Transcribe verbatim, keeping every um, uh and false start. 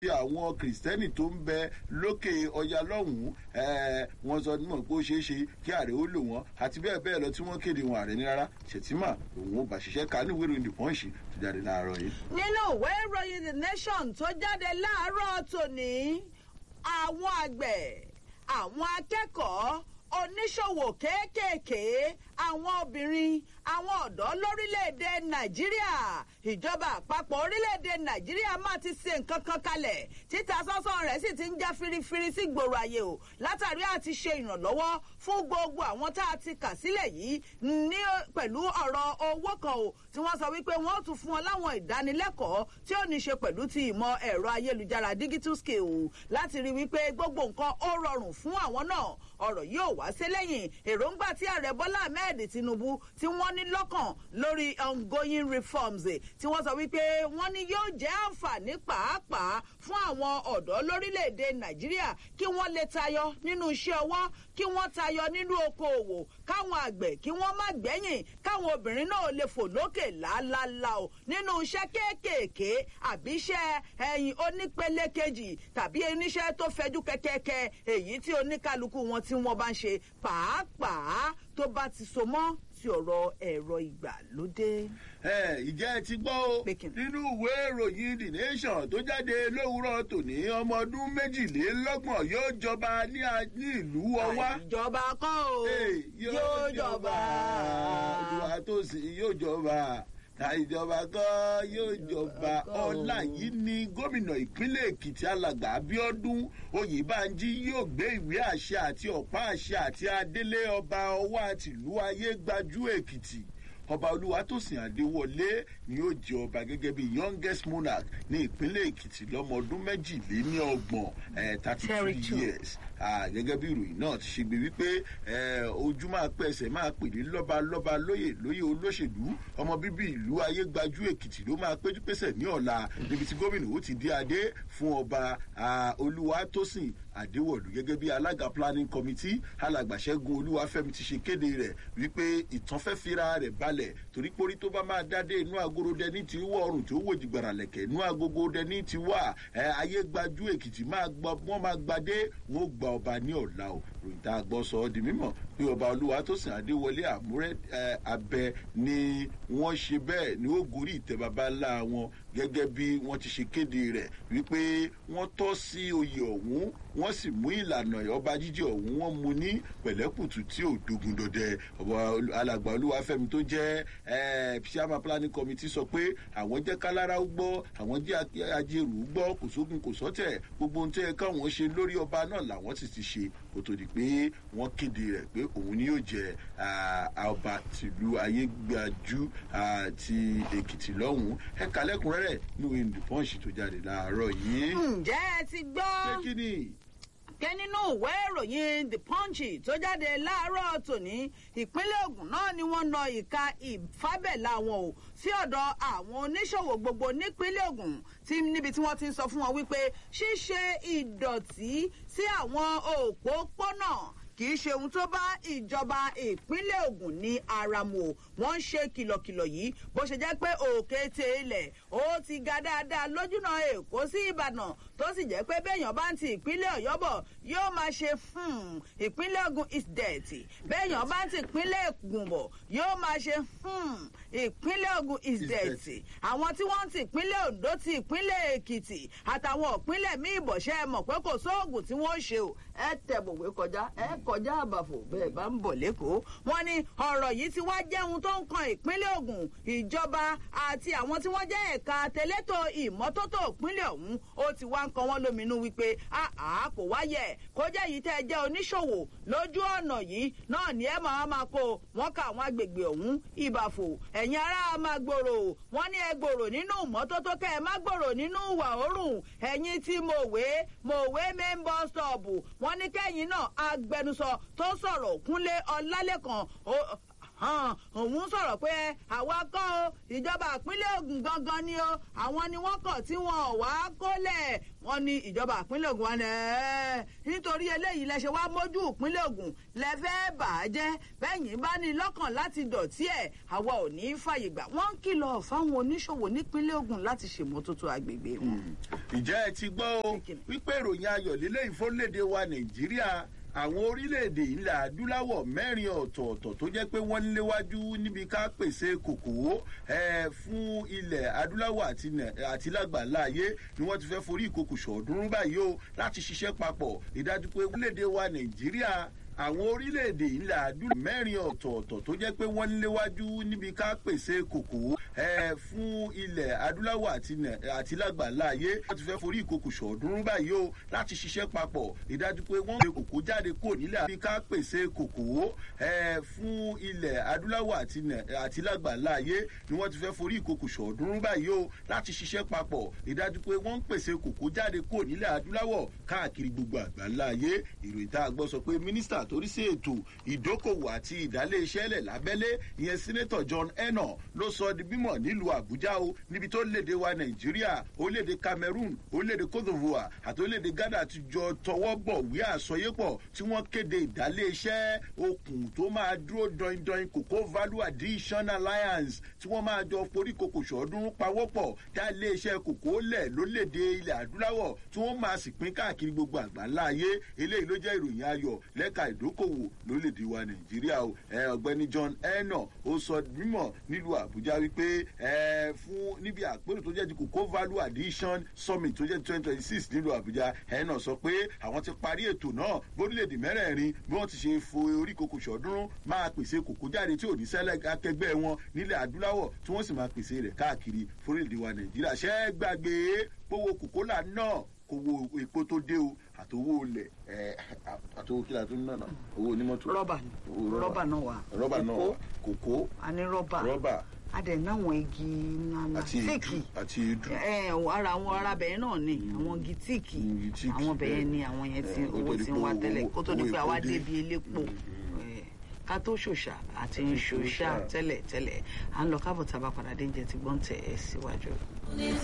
àwọn kìrìsìtẹ́nì tó ń bẹ lókè ọya lọ́hùn-ún wọ́n sọ nímọ̀ pé ó ṣeé ṣe kí ààrẹ ó lò wọ́n àti bẹ́ẹ̀ bẹ́ẹ̀ lọ tí wọ́n kéde wọn ààrẹ ní rárá Shettima òun ò bá ṣiṣẹ́ ká ní ìwé ìròyìn The Punch tó jáde láàárọ̀ yìí. nínú ìwé ìròyìn The Nation tó jáde láàárọ̀ tòní àwọn àgbẹ̀ àwọn akẹ́kọ̀ọ́ oníṣòwò kéékèèké àwọn obìnrin àwọn ọ̀dọ́ lórílẹ̀‐èdè Nàìjíríà ìjọba àpapọ̀ orílẹ̀‐èdè Nàìjíríà máa ti ṣe nǹkan kan kalẹ̀ títa sọ́sọ́ rẹ̀ sì ti ń já firifiri sí gbòòrò ayé o látàrí àti ṣe ìrànlọ́wọ́ fún gbogbo àwọn tá a ti kà sílẹ̀ yìí ní pẹ̀lú ọ̀rọ̀ owó kan o tí wọ́n sọ wípé wọ́n tún fún wọn láwọn ìdánilẹ́kọ̀ọ́ tí ó ní ṣe pẹ̀lú ti ìmọ̀ ẹ̀rọ ayélujára digital skill láti rí wípé gbogbo nǹkan ó rọrùn fún àwọn náà ọ̀rọ̀ yóò wá sí lẹ́yìn èròǹgbà tí ààrẹ Bọ́lá Ahmed Tinubu tí wọ́n ní lọ́kàn lórí ongoing reforms tí wọ́n sọ wípé wọ́n ní yóò jẹ́ àǹfààní pàápàá fún àwọn ọ̀dọ́ lórílẹ̀‐èdè Nàìjíríà kí wọ́n lè tayọ nínú iṣẹ́ ọwọ́ kí wọ́n tayọ nínú okòòwò káwọn àgbẹ̀ kí wọ́n má gbẹ̀yìn káwọn obìnrin náà lè fò lókè làálàá o nínú iṣẹ́ kéékèèké àbí iṣẹ́ ẹ̀yìn onípele kejì tàbí oníṣẹ́ tó fẹjú kẹ́kẹ́kẹ́ èyí tí oníkálukú wọn tí wọ́n bá ń ṣe pàápàá tó bá ti so mọ́ sí ọ̀rọ̀ ẹ̀rọ ìgbàlódé. ẹ ìjẹ́ ẹ ti gbọ́ o nínú ìwé ìròyìn The Nation tó jáde lówùúrọ̀ tòní ọmọ ọdún méjìlélọ́gbọ̀n yóò jọba ní ìlú Ọwá. ìjọba kọ́ o yóò jọba. Olúwatósìn yóò jọba ìjọba kan yóò jọba ọ̀la yìí ni gómìnà ìpínlẹ̀ Èkìtì alàgbà Abíọ́dún Oyèbánjí yóò gbé ìwé àṣẹ àti ọ̀pá àṣẹ àti adélé ọba Ọwá tìlú Ayégbájú Èkìtì ọba Olúwatósìn Adéwọlé ni yóò jẹ ọba gẹ́gẹ́ bí youngest monarch ní ìpínlẹ̀ Èkìtì lọ́mọ ọdún méjìléníọgbọ̀n thirty two years gẹ́gẹ́ bí ìròyìn náà ti ṣe gbé wípé ojú máa pẹ́ ẹsẹ̀ máa pè ní lọ́ba lọ́ba lóyè lóyè olóṣèlú ọmọ bíbí ìlú Ayégbájú Èkìtì ló máa péjú pésẹ̀ ní ọ̀la níbi tí gómìnà ó ti dé adé fún ọba Olúwatósìn Adéwọ̀lú gẹ́gẹ́ bí alága planning committee alàgbà Ṣẹ́gun Olúwafẹ́mi ti ṣe kéde rẹ̀ wípé ìtàn fẹ́ fira rẹ̀ balẹ̀ torí pórí tó bá máa dádé inú agoro dẹni tí wọ́ ọrùn tí ó wò jìgbàrà lẹ̀kẹ̀ inú agogo dẹni tí wà Ayégbájú Èkìtì wọ́n máa gbadé wọ́n gba ọba ní ọ̀la o ròyìn tá a gbọ́ sọ ọ́ di mímọ̀ pé ọba Olúwatósìn Adéwọlé Àmúrẹ́ Abẹ ni wọ́n ṣe bẹ́ẹ̀ ni ó gorí ìtẹ́ baba ńlá wọn gẹ́gẹ́ bí wọ́n ti ṣe kéde rẹ̀ wípé wọ́n tọ́ sí oyè ọ̀hún wọ́n sì mú ìlànà ọba jíjẹ ọ̀hún wọ́n mú ní pẹ̀lẹ́kùtù tí ò dogun dọdẹ ọba alàgbà Olúwafẹ́mi tó jẹ́ chairman planning committee sọ pé àwọn jẹ́ kálára gbọ́ àwọn jẹ́ ajérù gbọ́ kò sógun kò sọ́tẹ̀ gbogbo ohun tó yẹ káwọn ṣe lórí ọba náà làwọn sì ti ṣe kó tó di pé wọ́n kéde rẹ̀ pé òun ni yóò jẹ́ ọba tìlú Ayégbájú ti Èkìtì lọ́hùn-ún ẹ̀ka lẹ́kùnrẹ́rẹ́ ní ìwé The Punch tó jáde láàárọ̀ yìí. ǹjẹ́ ẹ ti gbọ́. ṣé kí ni? ké nínú ìwé ìròyìn The Punch tó jáde láàárọ̀ tòní ìpínlẹ̀ Ògùn náà ni wọ́n na ìka ìfábẹ́lá wọn o sí ọ̀dọ̀ àwọn oníṣòwò gbogbo nípínlẹ̀ Ògùn tí níbi tí wọ́n ti ń sọ fún wọn wípé ṣíṣe ìdọ̀tí sí àwọn òpópónà kì í ṣe ohun tó bá ìjọba ìpínlẹ̀ Ògùn ní ara mu o wọ́n ń ṣe kìlọ̀kìlọ̀ yìí bó ṣe jẹ́ pé òkè tẹ ilẹ̀ ó ti ga dáadáa lójúnà Èkó sí Ìbàdàn tó sì jẹ́ pé béèyàn bá ń ti ìpínlẹ̀ Ọ̀yọ́ bọ̀ yóò máa ṣe ìpínlẹ̀ Ògùn is dirty béèyàn bá ń ti ìpínlẹ̀ Ògùn bọ̀ yóò máa ṣe ìpínlẹ̀ Ògùn is dirty àwọn tí wọ́n ń ti ìpínlẹ̀ Oǹdó ti ìpínlẹ̀ Èkìtì àtàwọn ìpínlẹ̀ míì bọ̀ṣẹ́ mọ̀ pé kò sóògùn tí wọ́n ṣe o ẹ tẹ̀bọ̀wé kọjá ẹ kọjá àbàfò bẹ́ẹ̀ bá ń bọ̀ lẹ́kọ̀ọ́ wọ́n ní ọ̀rọ̀ yìí ti wá jẹ́ ohun tó ń kan ìpínlẹ̀ Ògùn ìjọba àti àwọn tí wọ́n jẹ́ ẹ̀ka tẹ̀létò ìmọ́tótó ìpínlẹ̀ ọ̀hún ó ti wá ń kan wọ́n lóminú wípé àá kò wáyẹ̀ kó jẹ́ yìí tẹ́ ẹ jẹ́ oníṣòwò lójú ọ̀nà yìí náà ní ẹ máa máa kó wọ́n ka àwọn agbègbè ọ̀hún ìbàfò ẹ̀yin ará máa gbòòrò wọ́n ní ẹ gbòòrò nínú ìmọ́tótó kẹ́ ẹ má gbòòrò nínú ìwà òórùn ẹ̀yin tí mòwe mòwe main bus stop wọ́n ní kẹ́yìn náà agbẹnusọ tó sọ̀rọ̀ Kúnlé Ọlálẹ́kan òun sọ̀rọ̀ pé àwa kọ́ o ìjọba ìpínlẹ̀ Ògùn gangan ni o àwọn ni wọ́n kọ̀ tí wọn ò wá kólẹ̀ wọ́n ní ìjọba ìpínlẹ̀ Ògùn wa ní ẹ̀ nítorí eléyìí lẹ ṣe wá mójú ìpínlẹ̀ Ògùn lẹ fẹ́ bà á jẹ́ bẹ́yìn bá ní lọ́kàn láti dọ̀tí ẹ̀ àwa ò ní fàyè gbà wọ́n ń kìlọ̀ fáwọn oníṣòwò nípínlẹ̀ Ògùn láti ṣèmọ́tótó agbègbè wọn. Ǹjẹ́ ẹ ti gbọ́ o wípé ìròyìn ayọ̀ lílé ìfọ́lédè wa Nàìjíríà àwọn orílẹ̀-èdè ilẹ̀ adúláwọ̀ mẹ́rin ọ̀tọ̀ọ̀tọ̀ tó jẹ́ pé wọ́n ń léwájú níbi ká pèsè kòkó fún ilẹ̀ adúláwọ̀ àti lágbàlá ayé ni wọ́n ti fẹ́ forí ìkòkò ṣọ̀ọ́dúnrún báyìí o láti ṣiṣẹ́ papọ̀ ìdájú pé orílẹ̀-èdè wa Nàìjíríà àwọn orílẹ̀-èdè ilẹ̀ adúláwọ̀ mẹ́rin ọ̀tọ̀ọ̀tọ̀ tó jẹ́ pé wọ́n ń léwájú níbi ká pèsè kòkó fún ilẹ̀ adúláwọ̀ àti lágbàlá ayé wọ́n ti fẹ́ forí ìkòkò ṣọ̀ọ́dúnrún báyìí o láti ṣiṣẹ́ papọ̀ ìdájú pé wọ́n gbé kòkó jáde kò nílẹ̀ níbi ká pèsè kòkó fún ilẹ̀ adúláwọ̀ àti lágbàlá ayé ni wọ́n ti fẹ́ forí ìkòkò ṣọ̀ọ́dúnrún báyìí o láti ṣiṣẹ́ papọ̀ ìdájú pé wọ́n ń pèsè kòkó jáde kò nílẹ̀ adúláwọ̀ káàkiri gbogbo àgbáńlá ayé ìròyìn tá a gbọ́ sọ pé mínísítà torí sí ètò ìdókòwò àti ìdálé iṣẹ́ lẹ̀ lábẹ́lé ìyẹn sínétọ̀ John Enoh ló sọ di mímọ̀ nílùú Àbújá o níbi tó léde wa Nàìjíríà orílẹ̀-èdè Cameroon orílẹ̀-èdè Cote d'Ivoire àti orílẹ̀-èdè Ghana ti jọ tọwọ́ bọ̀ wí àsọyépọ̀ tí wọ́n kéde ìdálé iṣẹ́ okùn tó máa dúró dọindọin Cocoa Value Addition Alliance tí wọ́n máa jọ forí kòkò ṣọ̀ọ́dúnrún pawọ́pọ̀ dá ilé iṣẹ́ kòkó lẹ̀ lórílẹ̀-èdè ilẹ̀ adúláwọ̀ tí wọ́n máa sì pín káàkiri gbogbo àgbáńlá ayé eléyìí ló jẹ́ ìròyìn ayọ̀ lẹ́ka ìdókòwò lórílẹ̀-èdè wa Nàìjíríà o ọ̀gbẹ́ni John Enoh ó sọ mímọ̀ nílùú Àbújá wípé fún níbi àpérò tó jẹ́ ti Cocoa Value Addition Summit tó jẹ́ twenty twenty six nílùú Àbújá Enoh sọ pé àwọn ti parí ètò náà bórílẹ̀-èdè mẹ́rẹ̀ẹ̀rin bí wọ́n ti ṣe fo orí kòkò ṣọ̀ọ́dúnrún máa pèsè kòkó jáde tí ò ní sẹ́lẹ̀ akẹgbẹ́ wọn nílẹ̀ adúláwọ̀ tí wọ́n sì máa pèsè rẹ̀ káàkiri fórílẹ̀-èdè wa Nàìjíríà ṣẹ́ gbàgbé pówó kòkólà náà kòwò epo tó dé o àtòwò ilẹ̀ àtòwò kílà tó ń nànà owó onímọ́tò. rọ́bà ni rọ́bà náà wà. rọ́bà náà wà kòkó. a ní rọ́bà. rọ́bà. a dẹ̀ náwọn igi ńláńlá tíìkì. àti ìdù. ara àwọn ará bẹ̀yẹn náà ni àwọn igi tíìkì àwọn bẹ̀yẹn ni àwọn yẹn tí owó ti ń wá tẹ́lẹ̀ kó tó di pé àwa débi elépo ká tó ṣòṣà àti ń ṣòṣà tẹ́lẹ̀ tẹ́lẹ̀ à ń lọ káàbọ̀ tá a bá padà dé ń jẹ ti gbọ́n tẹ̀ ẹ́ síwájú.